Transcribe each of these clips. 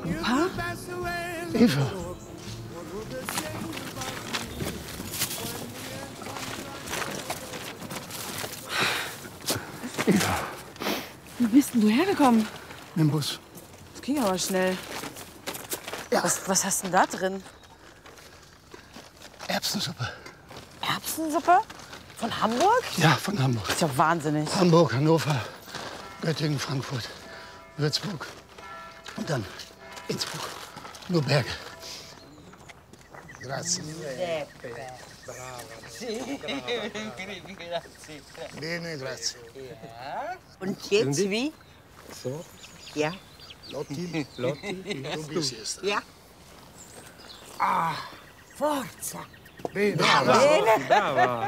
Opa? Eva. Eva. Wie bist denn du hergekommen? Mit dem Bus. Das ging aber schnell. Ja. Was hast denn da drin? Erbsensuppe. Erbsensuppe? Von Hamburg? Ja, von Hamburg. Das ist ja wahnsinnig. Hamburg, Hannover, Göttingen, Frankfurt, Würzburg und dann Innsbruck. Nur Berge. Grazie. Bene, grazie. Und jetzt wie? So. Ja. Lotti. Lotti. Du bist es. Ja. Ah, forza. Bene. Brava.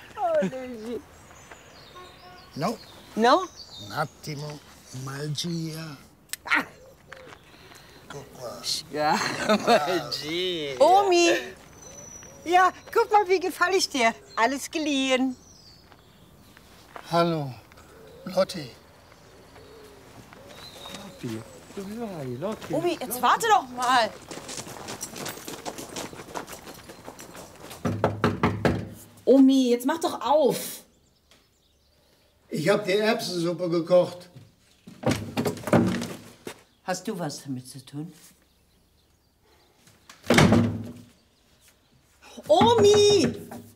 No, No? un attimo. Magia. Guck mal. Ja, Magie. Omi! Ja, guck mal, wie gefall ich dir? Alles geliehen. Hallo, Lotti. Lotti. Dove vai, Lotti? Omi, jetzt warte doch mal. Omi, jetzt mach doch auf. Ich habe die Erbsensuppe gekocht. Hast du was damit zu tun? Omi!